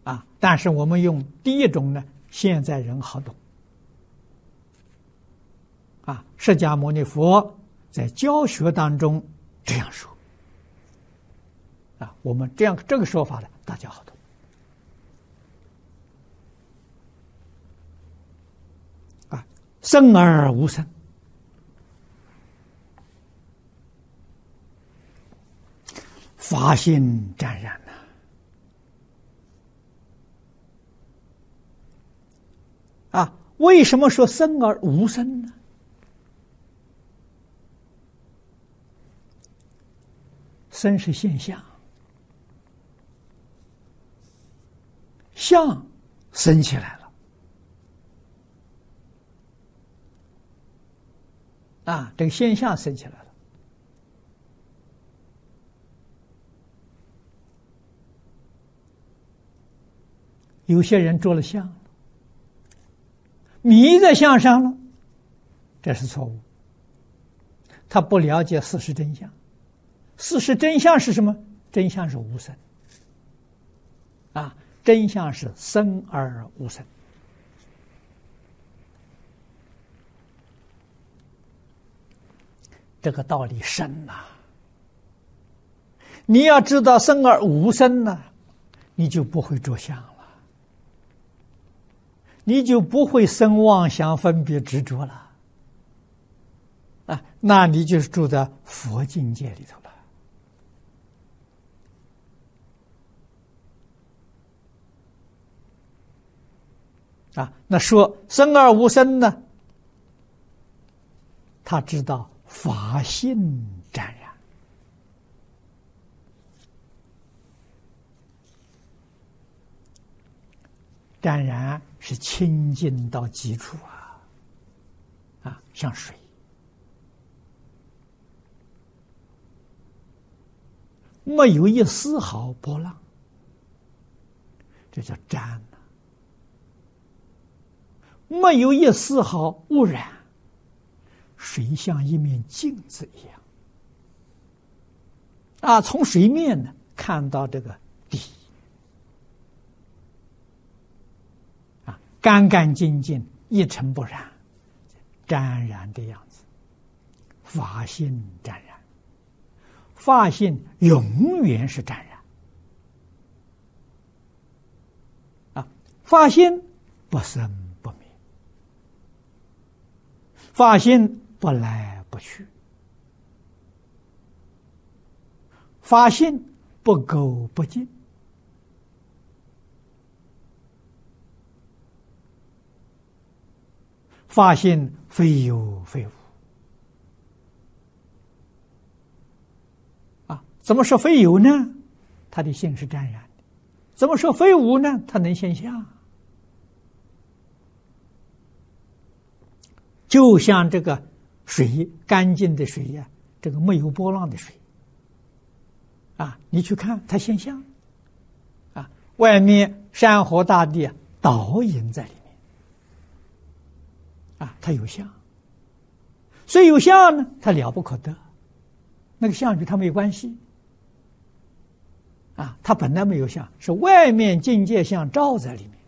但是我们用第一种呢，现在人好懂。释迦牟尼佛在教学当中这样说。我们这个说法呢，大家好懂。生而无生，法性湛然呐！为什么说生而无生呢？生是现象，相生起来了。这个现象生起来了。有些人着了相，迷在相上了，这是错误。他不了解事实真相。事实真相是什么？真相是无生。真相是生而无生。这个道理深呐！你要知道生而无生呢，你就不会着相了，你就不会生妄想分别执着了。那你就是住在佛境界里头了。那说生而无生呢，他知道法性湛然。湛然是清净到极处像水，没有一丝毫波浪，这叫湛没有一丝毫污染，水像一面镜子一样从水面呢看到这个地干干净净，一尘不染，湛然的样子。法性湛然，法性永远是湛然法性不生不灭，法性不来不去，法性不垢不净，法性非有非无怎么说非有呢？它的性是湛然的。怎么说非无呢？它能现象。就像这个水，干净的水这个没有波浪的水你去看它现象外面山河大地倒影在里面它有相。所以有相呢，它了不可得，那个相与它没有关系它本来没有相，是外面境界相照在里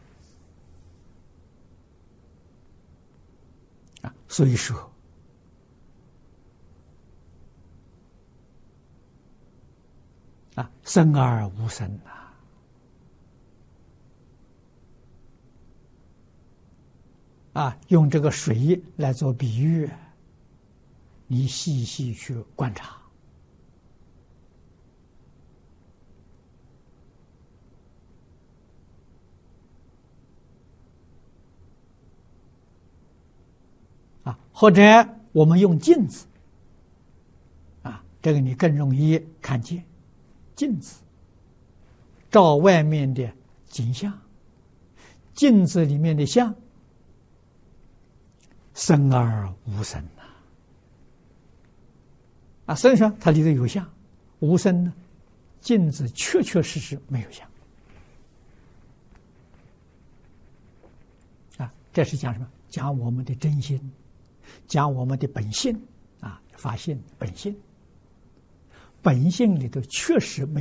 面所以说生而无生用这个水来做比喻，你细细去观察或者我们用镜子这个你更容易看见。镜子照外面的景象，镜子里面的相生而无生生上它里头有相，无生呢，镜子确确实实没有相这是讲什么？讲我们的真心，讲我们的本性法性本性，本性里头确实没有